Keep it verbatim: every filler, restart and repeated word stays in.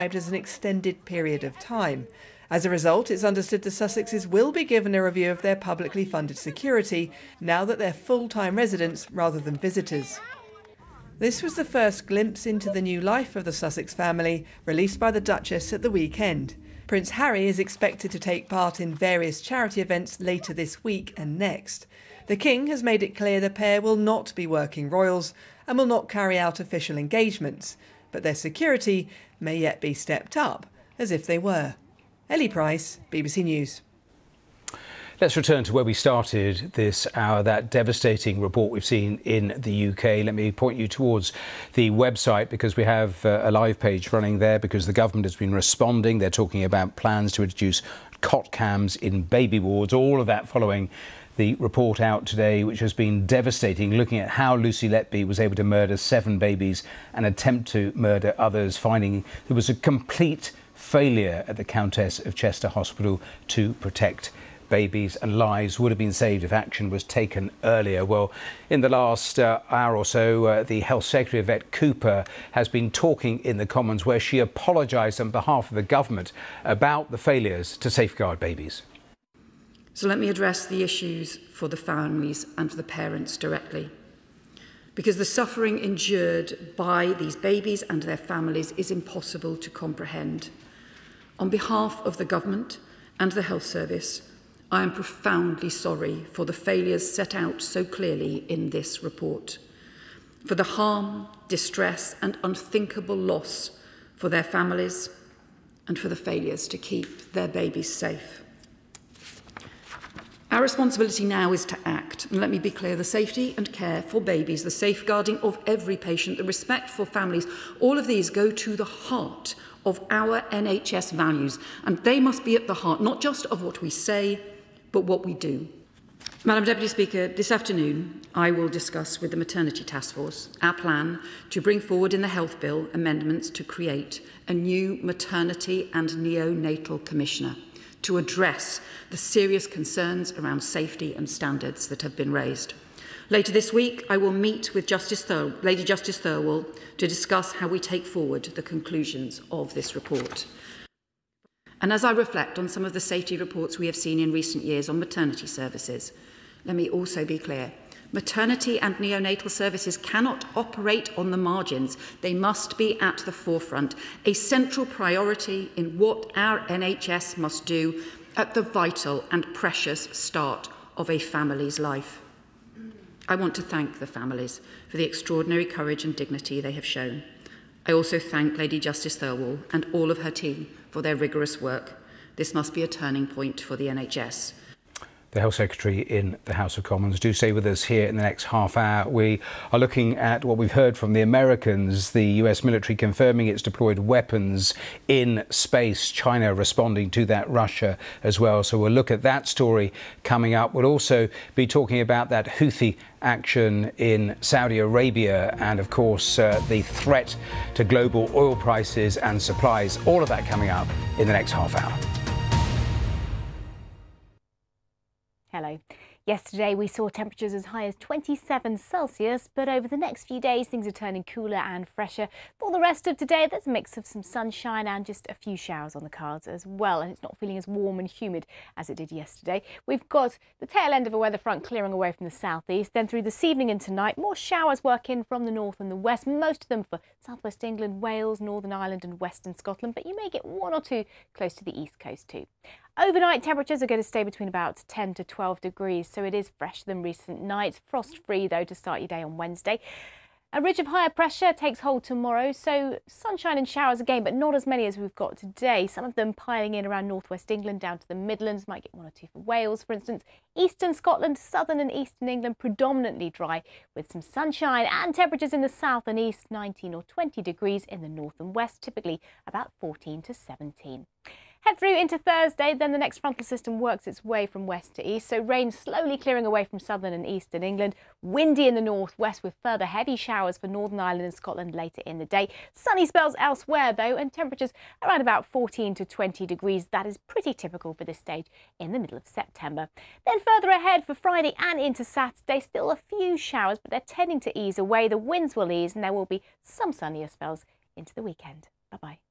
as an extended period of time. As a result, it's understood the Sussexes will be given a review of their publicly funded security now that they're full-time residents rather than visitors. This was the first glimpse into the new life of the Sussex family, released by the Duchess at the weekend. Prince Harry is expected to take part in various charity events later this week and next. The King has made it clear the pair will not be working royals and will not carry out official engagements, but their security may yet be stepped up, as if they were. Ellie Price, B B C News. Let's return to where we started this hour, that devastating report we've seen in the U K. Let me point you towards the website because we have uh, a live page running there because the government has been responding. They're talking about plans to introduce cot cams in baby wards, all of that following the report out today, which has been devastating, looking at how Lucy Letby was able to murder seven babies and attempt to murder others, finding there was a complete failure at the Countess of Chester Hospital to protect babies, and lives would have been saved if action was taken earlier. Well, in the last uh, hour or so, uh, the Health Secretary, Yvette Cooper, has been talking in the Commons where she apologised on behalf of the government about the failures to safeguard babies. So let me address the issues for the families and for the parents directly. Because the suffering endured by these babies and their families is impossible to comprehend. On behalf of the government and the health service, I am profoundly sorry for the failures set out so clearly in this report, for the harm, distress and unthinkable loss for their families, and for the failures to keep their babies safe. Our responsibility now is to act. And let me be clear, the safety and care for babies, the safeguarding of every patient, the respect for families, all of these go to the heart of our N H S values. And they must be at the heart, not just of what we say, but what we do. Madam Deputy Speaker, this afternoon I will discuss with the Maternity Task Force our plan to bring forward in the Health Bill amendments to create a new Maternity and Neonatal Commissioner to address the serious concerns around safety and standards that have been raised. Later this week, I will meet with Justice Thur- Lady Justice Thirlwall to discuss how we take forward the conclusions of this report. And as I reflect on some of the safety reports we have seen in recent years on maternity services, let me also be clear. Maternity and neonatal services cannot operate on the margins. They must be at the forefront, a central priority in what our N H S must do at the vital and precious start of a family's life. I want to thank the families for the extraordinary courage and dignity they have shown. I also thank Lady Justice Thirlwall and all of her team for their rigorous work. This must be a turning point for the N H S. The Health Secretary in the House of Commons. Do stay with us here in the next half hour. We are looking at what we've heard from the Americans, the U S military confirming it's deployed weapons in space, China responding to that, Russia as well. So we'll look at that story coming up. We'll also be talking about that Houthi action in Saudi Arabia and, of course, uh, the threat to global oil prices and supplies. All of that coming up in the next half hour. Hello. Yesterday we saw temperatures as high as twenty-seven Celsius, but over the next few days things are turning cooler and fresher. For the rest of today there's a mix of some sunshine and just a few showers on the cards as well, and it's not feeling as warm and humid as it did yesterday. We've got the tail end of a weather front clearing away from the southeast, then through this evening and tonight more showers work in from the north and the west, most of them for southwest England, Wales, Northern Ireland and western Scotland, but you may get one or two close to the east coast too. Overnight temperatures are going to stay between about ten to twelve degrees, so it is fresher than recent nights. Frost-free though to start your day on Wednesday. A ridge of higher pressure takes hold tomorrow, so sunshine and showers again, but not as many as we've got today. Some of them piling in around northwest England down to the Midlands. Might get one or two for Wales, for instance. Eastern Scotland, southern and eastern England predominantly dry with some sunshine, and temperatures in the south and east nineteen or twenty degrees, in the north and west typically about fourteen to seventeen. Head through into Thursday, then the next frontal system works its way from west to east, so rain slowly clearing away from southern and eastern England. Windy in the northwest with further heavy showers for Northern Ireland and Scotland later in the day. Sunny spells elsewhere though, and temperatures around about fourteen to twenty degrees. That is pretty typical for this stage in the middle of September. Then further ahead for Friday and into Saturday, still a few showers, but they're tending to ease away. The winds will ease and there will be some sunnier spells into the weekend. Bye-bye.